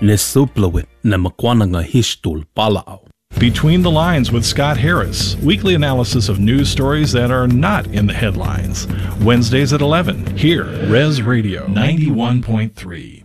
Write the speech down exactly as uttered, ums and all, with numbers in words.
ne suplawit na makwananga histul palao. Between the Lines with Scott Harris, weekly analysis of news stories that are not in the headlines. Wednesdays at eleven, here, Res Radio ninety-one point three.